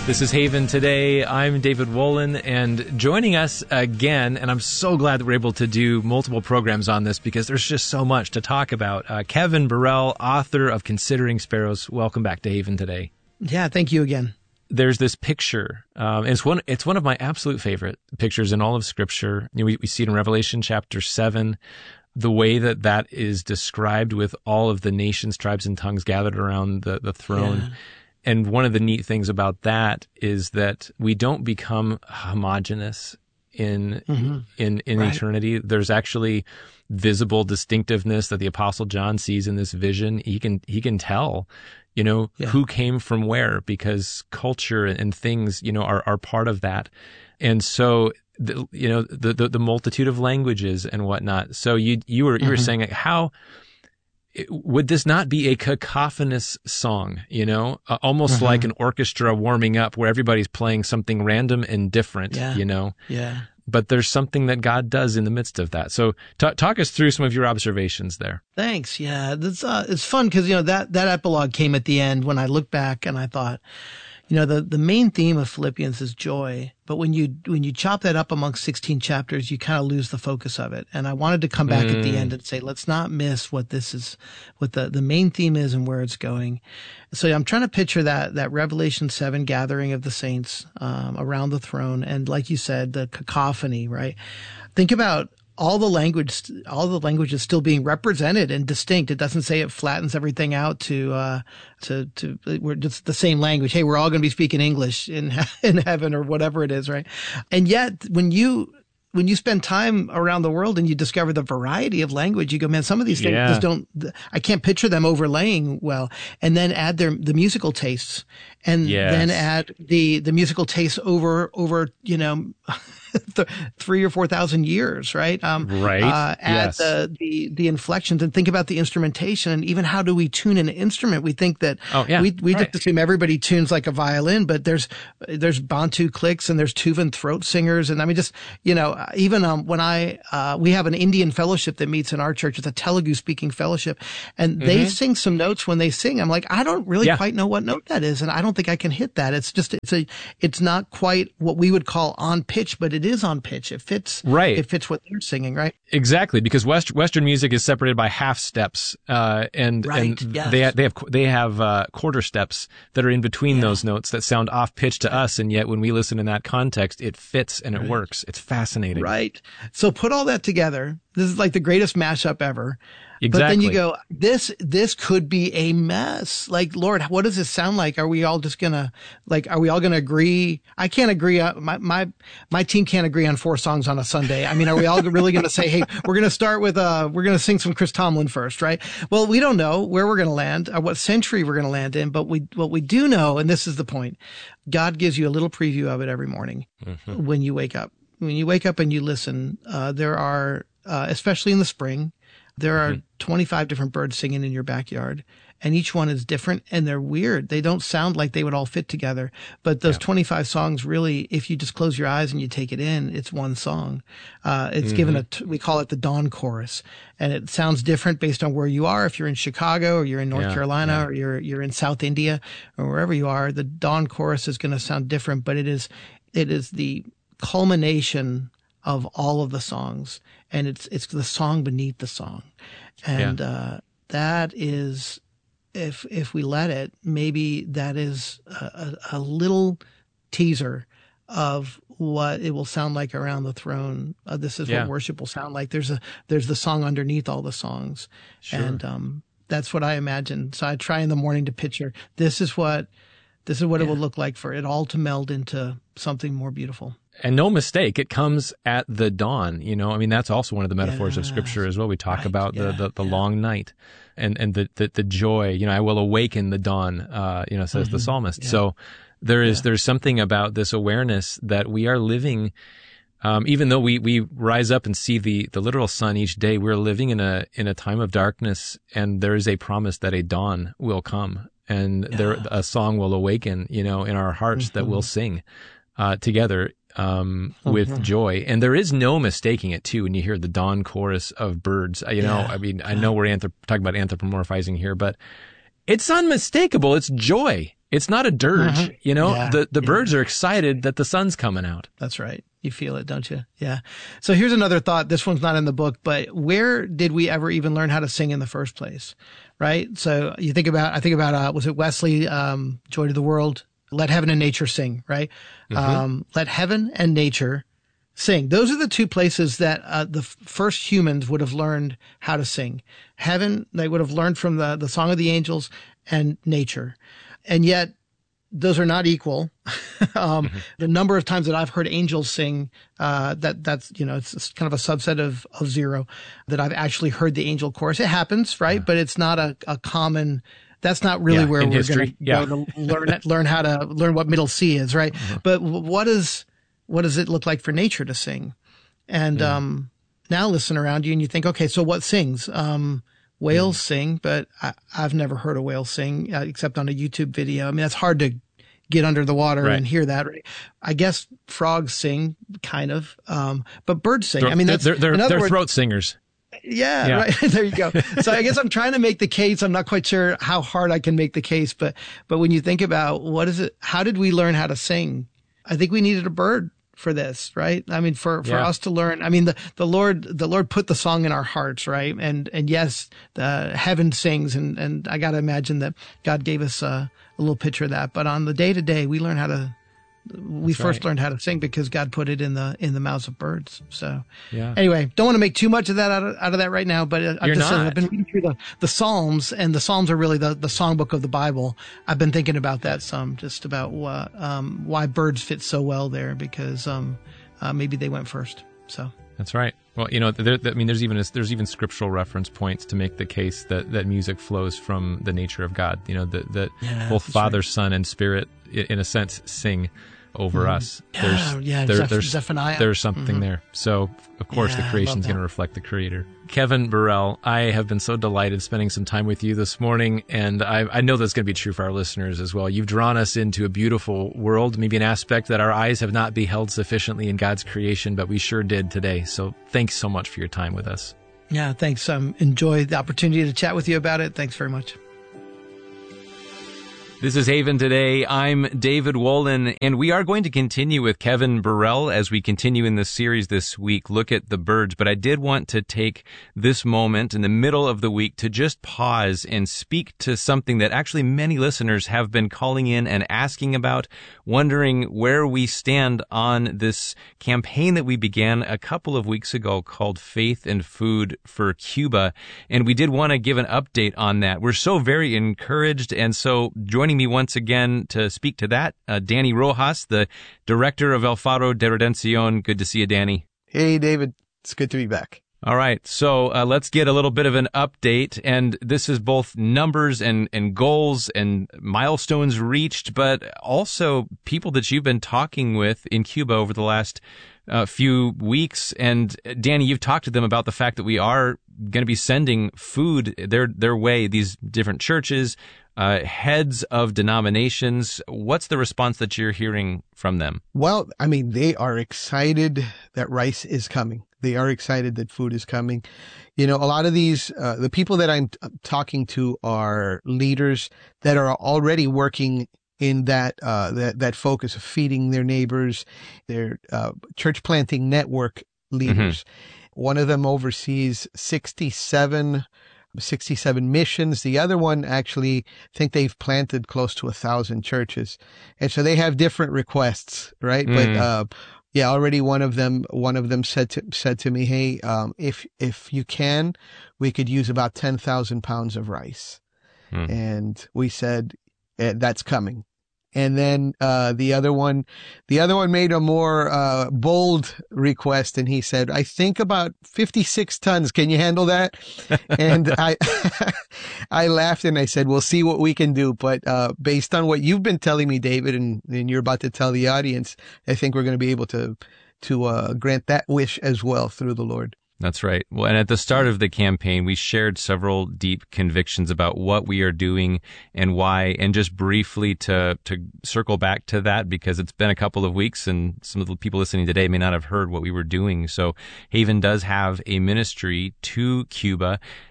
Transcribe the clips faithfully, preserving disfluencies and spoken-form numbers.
This is Haven Today. I'm David Wolin, and joining us again, and I'm so glad that we're able to do multiple programs on this because there's just so much to talk about. Uh, Kevin Burrell, author of Considering Sparrows. Welcome back to Haven Today. Yeah, thank you again. There's this picture. Um, and it's one. It's one of my absolute favorite pictures in all of Scripture. You know, we, we see it in Revelation chapter seven. The way that that is described with all of the nations, tribes, and tongues gathered around the, the throne. Yeah. And one of the neat things about that is that we don't become homogenous in mm-hmm. in in right. eternity. There's actually visible distinctiveness that the Apostle John sees in this vision. He can he can tell, you know, yeah. who came from where, because culture and things, you know, are are part of that. And so, the, you know, the, the the multitude of languages and whatnot. So you you were you mm-hmm. were saying like how. Would this not be a cacophonous song, you know, uh, almost uh-huh. like an orchestra warming up where everybody's playing something random and different, yeah. you know? Yeah. But there's something that God does in the midst of that. So t- talk us through some of your observations there. Thanks. Yeah. That's, uh, it's fun because, you know, that, that epilogue came at the end when I looked back and I thought, you know, the, the main theme of Philippians is joy. But when you, when you chop that up amongst sixteen chapters, you kind of lose the focus of it. And I wanted to come back mm. at the end and say, let's not miss what this is, what the, the main theme is and where it's going. So I'm trying to picture that, that Revelation seven gathering of the saints, um, around the throne. And like you said, the cacophony, right? Think about all the language, all the language is still being represented and distinct. It doesn't say it flattens everything out to, uh, to, to, we're just the same language. Hey, we're all going to be speaking English in, in heaven or whatever it is, right? And yet when you, when you spend time around the world and you discover the variety of language, you go, man, some of these things yeah. just don't, I can't picture them overlaying well. And then add their, the musical tastes and yes. then add the, the musical tastes over, over, you know, th- three or four thousand years, right? Um, right. Uh, add yes. the, the, the inflections and think about the instrumentation and even how do we tune an instrument? We think that oh, yeah. we, we right. just assume everybody tunes like a violin, but there's, there's Bantu clicks and there's Tuvan throat singers. And I mean, just, you know, even, um, when I, uh, we have an Indian fellowship that meets in our church. It's a Telugu speaking fellowship and mm-hmm. they sing some notes when they sing. I'm like, I don't really yeah. quite know what note that is. And I don't think I can hit that. It's just, it's a, it's not quite what we would call on pitch, but it is on pitch. It fits, right. It fits what they're singing, right? Exactly, because West, Western music is separated by half steps, uh, and right. and yes. they they have they have uh, quarter steps that are in between yeah. those notes that sound off pitch to us, and yet when we listen in that context, it fits and it right. works. It's fascinating, right? So put all that together. This is like the greatest mashup ever. Exactly. But then you go, this, this could be a mess. Like, Lord, what does this sound like? Are we all just gonna, like, are we all gonna agree? I can't agree. On, my, my, my team can't agree on four songs on a Sunday. I mean, are we all really gonna say, hey, we're gonna start with, uh, we're gonna sing some Chris Tomlin first, right? Well, we don't know where we're gonna land or what century we're gonna land in, but we, what we do know, and this is the point, God gives you a little preview of it every morning mm-hmm. when you wake up. When you wake up and you listen, uh, there are, uh, especially in the spring, there are mm-hmm. twenty-five different birds singing in your backyard, and each one is different and they're weird. They don't sound like they would all fit together, but those yeah. twenty-five songs really, if you just close your eyes and you take it in, it's one song. Uh, it's mm-hmm. given a, we call it the dawn chorus, and it sounds different based on where you are. If you're in Chicago or you're in North yeah, Carolina yeah. or you're, you're in South India or wherever you are, the dawn chorus is going to sound different, but it is, it is the culmination of all of the songs, and it's it's the song beneath the song, and yeah. uh, that is, if if we let it, maybe that is a, a, a little teaser of what it will sound like around the throne. Uh, this is yeah. what worship will sound like. There's a there's the song underneath all the songs, sure. and um, that's what I imagine. So I try in the morning to picture this is what this is what yeah. it will look like for it all to meld into something more beautiful. And no mistake, it comes at the dawn. You know, I mean, that's also one of the metaphors yes. of Scripture as well. We talk right. about yeah. the, the, the yeah. long night and, and the, the, the joy. You know, I will awaken the dawn, uh, you know, says mm-hmm. the psalmist. Yeah. So there is, yeah. there's something about this awareness that we are living, um, even though we, we rise up and see the, the literal sun each day, we're living in a, in a time of darkness, and there is a promise that a dawn will come, and yeah. there, a song will awaken, you know, in our hearts mm-hmm. that we'll sing, uh, together. Um, with mm-hmm. joy. And there is no mistaking it too when you hear the dawn chorus of birds. You know, yeah. I mean, I know we're anthrop- talking about anthropomorphizing here, but it's unmistakable. It's joy. It's not a dirge, Uh-huh. you know. Yeah, the the yeah. birds are excited that the sun's coming out. That's right. You feel it, don't you? Yeah. So here's another thought. This one's not in the book, but where did we ever even learn how to sing in the first place? Right. So you think about, I think about, uh, was it Wesley, um, Joy to the World? Let heaven and nature sing, right? Mm-hmm. Um, let heaven and nature sing. Those are the two places that, uh, the f- first humans would have learned how to sing. Heaven, they would have learned from the, the song of the angels, and nature. And yet, those are not equal. um, mm-hmm. The number of times that I've heard angels sing, uh, that, that's, you know, it's, it's kind of a subset of, of zero that I've actually heard the angel chorus. It happens, right? Yeah. But it's not a, a common, that's not really yeah, where we're going to yeah. go to learn, learn how to learn what middle C is, right? Mm-hmm. But what is, what does it look like for nature to sing? And, mm. um, now listen around you and you think, okay, so what sings? Um, Whales mm. sing, but I, I've never heard a whale sing uh, except on a YouTube video. I mean, it's hard to get under the water right. and hear that. I guess frogs sing, kind of, um, but birds sing. They're, I mean, that's they're, they're, they're word, throat singers. Yeah, yeah. Right. There you go. So I guess I'm trying to make the case. I'm not quite sure how hard I can make the case, but but when you think about what is it, how did we learn how to sing? I think we needed a bird for this, right? I mean, for, for yeah. us to learn, I mean, the, the Lord, the Lord put the song in our hearts, right? And, and yes, the heaven sings, and, and I got to imagine that God gave us a, a little picture of that. But on the day to day, we learn how to, we That's first right. learned how to sing because God put it in the, in the mouths of birds. So yeah. anyway, don't want to make too much of that out of, out of that right now, but I've You're just not. I've been reading through the, the Psalms, and the Psalms are really the, the songbook of the Bible. I've been thinking about that some, just about what, um, why birds fit so well there, because, um, Uh, maybe they went first. So that's right. Well, you know, there, I mean, there's even a, there's even scriptural reference points to make the case that, that music flows from the nature of God. You know, that that yeah, both Father, right. Son, and Spirit, in a sense, sing over mm. us. Yeah, there's, yeah, there, Zeph- there's Zephaniah. There's something mm-hmm. there. So of course, yeah, the creation is going to reflect the Creator. Kevin Burrell, I have been so delighted spending some time with you this morning, and I, I know that's going to be true for our listeners as well. You've drawn us into a beautiful world, maybe an aspect that our eyes have not beheld sufficiently in God's creation, but we sure did today. So thanks so much for your time with us. Yeah, thanks. Um, enjoy the opportunity to chat with you about it. Thanks very much. This is Haven Today. I'm David Wolin, and we are going to continue with Kevin Burrell as we continue in this series this week, Look at the Birds. But I did want to take this moment in the middle of the week to just pause and speak to something that actually many listeners have been calling in and asking about, wondering where we stand on this campaign that we began a couple of weeks ago called Faith and Food for Cuba. And we did want to give an update on that. We're so very encouraged, and so joining me once again to speak to that, uh, Danny Rojas, the director of El Faro de Redención. Good to see you, Danny. Hey, David. It's good to be back. All right. So uh, let's get a little bit of an update. And this is both numbers and, and goals and milestones reached, but also people that you've been talking with in Cuba over the last uh, few weeks. And Danny, you've talked to them about the fact that we are going to be sending food their their way, these different churches, uh, heads of denominations. What's the response that you're hearing from them? Well, I mean, they are excited that rice is coming. They are excited that food is coming. You know, a lot of these, uh, the people that I'm t- talking to are leaders that are already working in that, uh, that, that focus of feeding their neighbors, their, uh, church planting network leaders. Mm-hmm. One of them oversees sixty-seven sixty-seven missions. The other one actually, I think they've planted close to a thousand churches. And so they have different requests, right? Mm. But, uh, yeah, already one of them, one of them said to, said to me, hey, um, if, if you can, we could use about ten thousand pounds of rice. Mm. And we said, eh, that's coming. And then, uh, the other one, the other one made a more, uh, bold request. And he said, I think about fifty-six tons. Can you handle that? And I, I laughed and I said, we'll see what we can do. But, uh, based on what you've been telling me, David, and, and you're about to tell the audience, I think we're going to be able to, to, uh, grant that wish as well through the Lord. That's right. Well, and at the start of the campaign, we shared several deep convictions about what we are doing and why. And just briefly to to circle back to that, because it's been a couple of weeks and some of the people listening today may not have heard what we were doing. So Haven does have a ministry to Cuba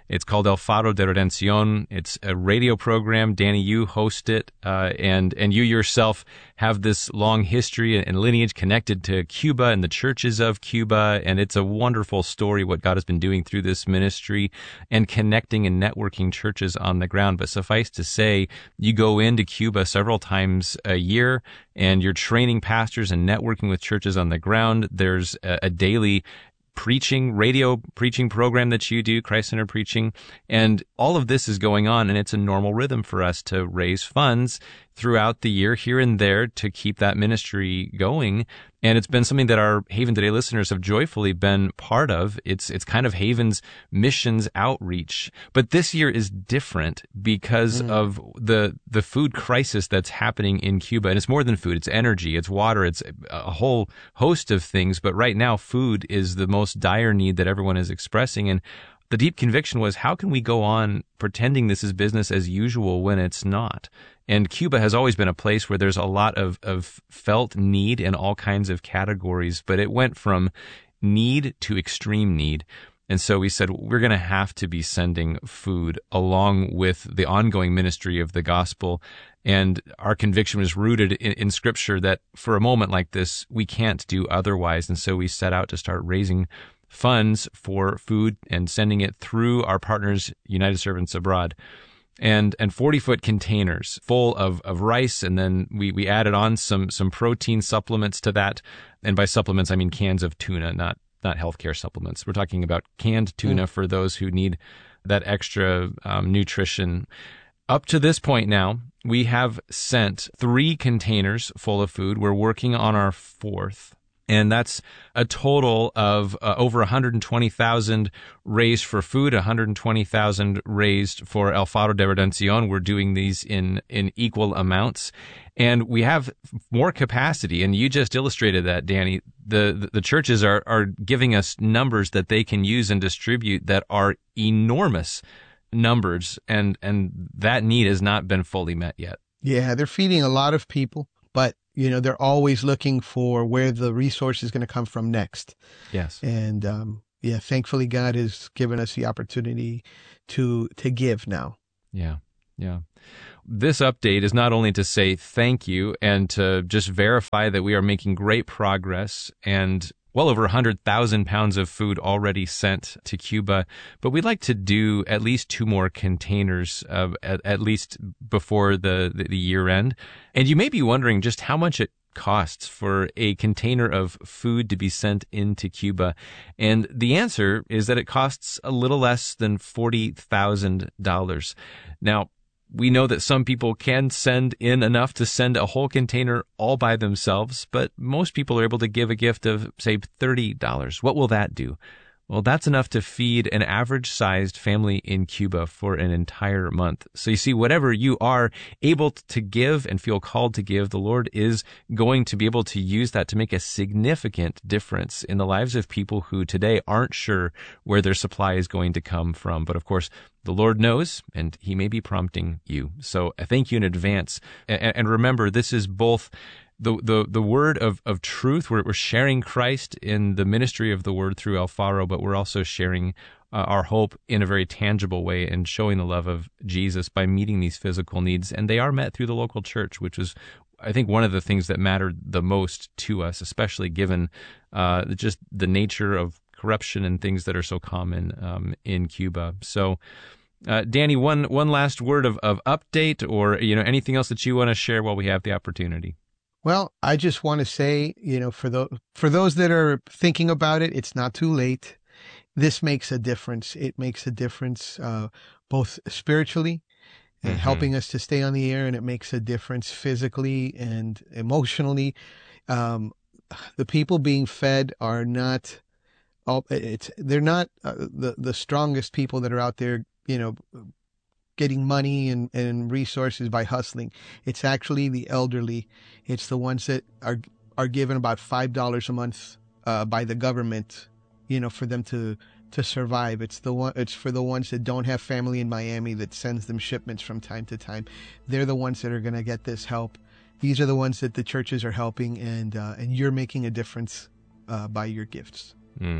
It's called El Faro de Redención. It's a radio program. Danny, you host it, uh, and and you yourself have this long history and lineage connected to Cuba and the churches of Cuba, and it's a wonderful story what God has been doing through this ministry and connecting and networking churches on the ground. But suffice to say, you go into Cuba several times a year, and you're training pastors and networking with churches on the ground. There's a, a daily preaching, radio preaching program that you do, Christ-centered preaching. And all of this is going on, and it's a normal rhythm for us to raise funds throughout the year here and there to keep that ministry going. And it's been something that our Haven Today listeners have joyfully been part of. It's it's kind of Haven's missions outreach. But this year is different because mm. of the the food crisis that's happening in Cuba. And it's more than food. It's energy, it's water, it's a whole host of things. But right now, food is the most dire need that everyone is expressing. And the deep conviction was, how can we go on pretending this is business as usual when it's not? And Cuba has always been a place where there's a lot of, of felt need in all kinds of categories, but it went from need to extreme need. And so we said, we're going to have to be sending food along with the ongoing ministry of the gospel. And our conviction was rooted in, in Scripture that for a moment like this, we can't do otherwise. And so we set out to start raising funds for food and sending it through our partners, United Servants Abroad. And and forty-foot containers full of, of rice, and then we, we added on some some protein supplements to that. And by supplements, I mean cans of tuna, not not healthcare supplements. We're talking about canned tuna mm. for those who need that extra um, nutrition. Up to this point now, we have sent three containers full of food. We're working on our fourth. And that's a total of uh, over one hundred twenty thousand raised for food, one hundred twenty thousand raised for El Faro de Redención. We're doing these in, in equal amounts. And we have more capacity. And you just illustrated that, Danny. The, the, the churches are, are giving us numbers that they can use and distribute that are enormous numbers. And, and that need has not been fully met yet. Yeah, they're feeding a lot of people, but you know, they're always looking for where the resource is going to come from next. Yes. And, um, yeah, thankfully God has given us the opportunity to, to give now. Yeah. Yeah. This update is not only to say thank you and to just verify that we are making great progress and well over one hundred thousand pounds of food already sent to Cuba, but we'd like to do at least two more containers uh, at, at least before the, the, the year end. And you may be wondering just how much it costs for a container of food to be sent into Cuba. And the answer is that it costs a little less than forty thousand dollars. Now, we know that some people can send in enough to send a whole container all by themselves, but most people are able to give a gift of, say, thirty dollars. What will that do? Well, that's enough to feed an average-sized family in Cuba for an entire month. So you see, whatever you are able to give and feel called to give, the Lord is going to be able to use that to make a significant difference in the lives of people who today aren't sure where their supply is going to come from. But of course, the Lord knows, and He may be prompting you. So I thank you in advance. And, and remember, this is both The, the the word of, of truth. We're, we're sharing Christ in the ministry of the word through El Faro, but we're also sharing uh, our hope in a very tangible way and showing the love of Jesus by meeting these physical needs. And they are met through the local church, which is, I think, one of the things that mattered the most to us, especially given uh, just the nature of corruption and things that are so common um, in Cuba. So, uh, Danny, one one last word of, of update, or you know anything else that you want to share while we have the opportunity. Well, I just want to say, you know, for those, for those that are thinking about it, it's not too late. This makes a difference. It makes a difference, uh, both spiritually and mm-hmm. helping us to stay on the air. And it makes a difference physically and emotionally. Um, the people being fed are not, all, it's, they're not uh, the, the strongest people that are out there, you know, getting money and, and resources by hustling. It's actually the elderly. It's the ones that are are given about five dollars a month uh, by the government, you know, for them to to survive. It's the one. It's for the ones that don't have family in Miami that sends them shipments from time to time. They're the ones that are going to get this help. These are the ones that the churches are helping, and uh, and you're making a difference uh, by your gifts. Mm.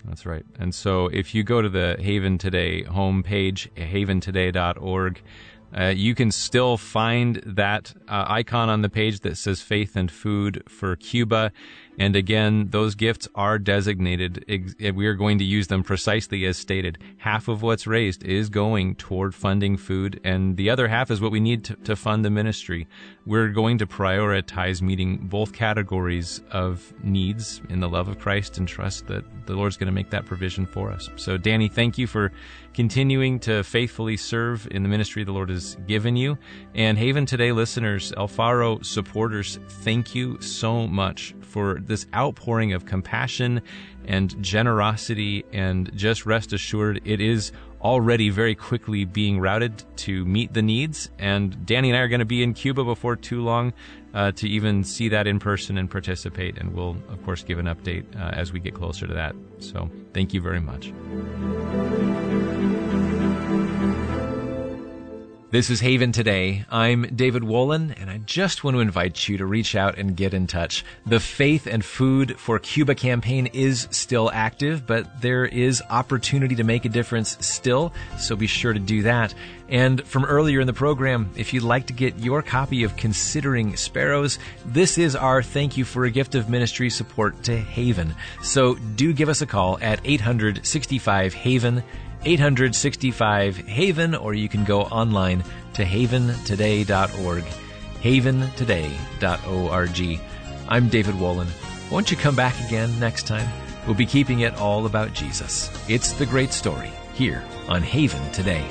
That's right. And so if you go to the Haven Today homepage, haven today dot org, uh, you can still find that uh, icon on the page that says Faith and Food for Cuba. And again, those gifts are designated. We are going to use them precisely as stated. Half of what's raised is going toward funding food, and the other half is what we need to, to fund the ministry. We're going to prioritize meeting both categories of needs in the love of Christ and trust that the Lord's going to make that provision for us. So, Danny, thank you for continuing to faithfully serve in the ministry the Lord has given you. And Haven Today listeners, El Faro supporters, thank you so much for this outpouring of compassion and generosity, and just rest assured it is already very quickly being routed to meet the needs. And Danny and I are going to be in Cuba before too long uh, to even see that in person and participate. And we'll, of course, give an update uh, as we get closer to that. So thank you very much. This is Haven Today. I'm David Wolin, and I just want to invite you to reach out and get in touch. The Faith and Food for Cuba campaign is still active, but there is opportunity to make a difference still, so be sure to do that. And from earlier in the program, if you'd like to get your copy of Considering Sparrows, this is our thank you for a gift of ministry support to Haven. So do give us a call at eight hundred sixty-five Haven, eight hundred sixty-five Haven, or you can go online to haven today dot org, haven today dot org. I'm David Wolin. Won't you come back again next time? We'll be keeping it all about Jesus. It's the great story here on Haven Today.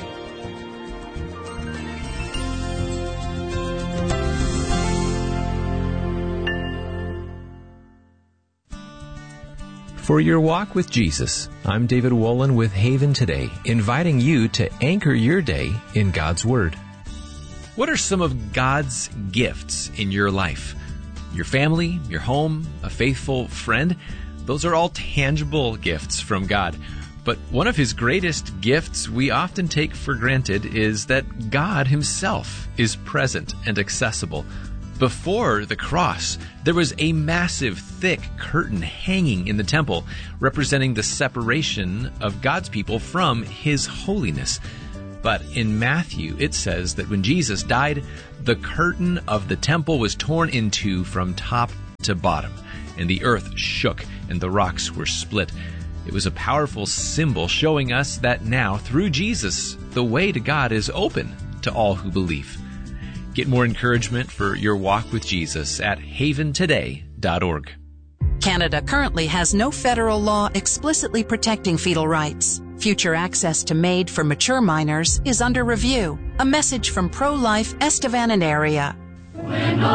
For your walk with Jesus, I'm David Wolin with Haven Today, inviting you to anchor your day in God's Word. What are some of God's gifts in your life? Your family, your home, a faithful friend? Those are all tangible gifts from God. But one of His greatest gifts we often take for granted is that God Himself is present and accessible. Before the cross, there was a massive, thick curtain hanging in the temple, representing the separation of God's people from His holiness. But in Matthew, it says that when Jesus died, the curtain of the temple was torn in two from top to bottom, and the earth shook and the rocks were split. It was a powerful symbol showing us that now, through Jesus, the way to God is open to all who believe. Get more encouragement for your walk with Jesus at haven today dot org. Canada currently has no federal law explicitly protecting fetal rights. Future access to MAID for mature minors is under review. A message from pro-life Estevan and area.